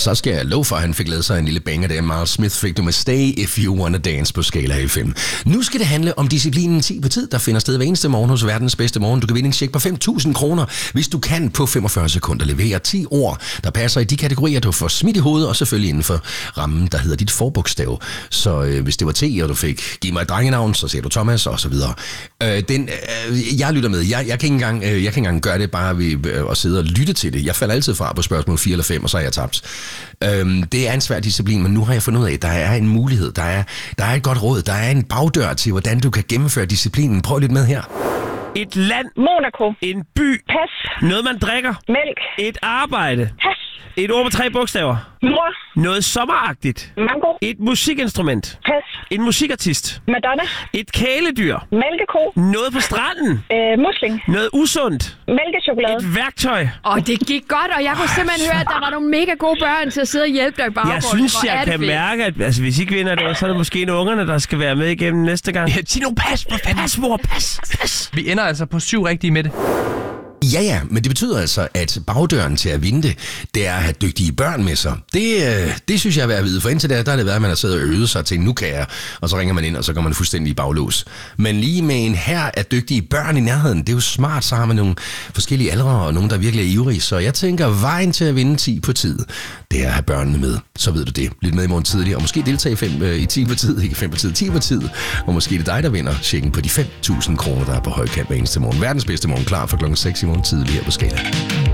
så skal jeg love for, at han fik lavet sig en lille banger der. Miles Smith fik du med Stay If You Wanna Dance på Skala FM. Nu skal det handle om disciplinen 10 på tid, der finder sted hver eneste morgen hos verdens bedste morgen. Du kan vinde en check på 5.000 kroner, hvis du kan på 45 sekunder levere 10 ord, der passer i de kategorier, du får smidt i hovedet, og selvfølgelig inden for rammen, der hedder dit forbogstav. Så hvis det var T, og du fik giv mig et drengenavn, så siger du Thomas, og så videre. Jeg lytter med. Jeg kan ikke engang gøre det bare ved at sidde og lytte til det. Jeg falder altid fra på spørgsmål 4 eller 5, og så er jeg tabt. Det er en svær disciplin, men nu har jeg fundet ud af, at der er en mulighed. Der er et godt råd. Der er en bagdør til, hvordan du kan gennemføre disciplinen. Prøv lidt med her. Et land. Monaco. En by. Pas. Noget, man drikker. Mælk. Et arbejde. Pas. Et ord på 3 bogstaver. Mor. Noget sommeragtigt. Mango. Et musikinstrument. Pas. En musikartist. Madonna. Et kæledyr. Mælkeko. Noget på stranden. Musling. Noget usundt. Mælkechokolade. Et værktøj. Det gik godt, og jeg kunne simpelthen høre, at der var nogle mega gode børn til at sidde og hjælpe dig i baggrunden. Jeg synes, jeg kan mærke, at hvis I ikke vinder det, så er det måske en ungerne, der skal være med igennem næste gang. Sig nu pas, for fanden. Pas, mor, pas. Vi ender altså på 7 rigtige med det. Ja, men det betyder altså, at bagdøren til at vinde det er at have dygtige børn med sig. Det synes jeg er værd at vide, for indtil der er det været, at man har siddet og øvet sig til, nu kan jeg, og så ringer man ind, og så går man fuldstændig i baglås. Men lige med en her af dygtige børn i nærheden, det er jo smart, så har man nogle forskellige aldre, og nogen, der virkelig er ivrige. Så jeg tænker, vejen til at vinde 10 på tid, det er at have børnene med. Så ved du det. Lidt med i morgen tidlig, og måske deltage i 10 på tid, ikke 5 på tid, 10 på tid. Og måske er det dig, der vinder checken på de 5.000 kroner, der er på højkant hver eneste morgen. Verdens bedste morgen, klar for klokken 6 i morgen tidlig her på Skala.